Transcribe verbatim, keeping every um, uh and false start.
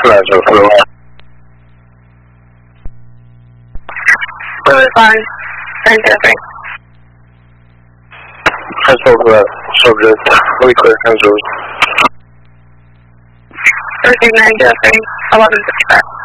Nigel for the last. Really fine. Thank you. I spoke to that subject. We clear hands over. Receive nine Jeffrey, eleven fifty-five.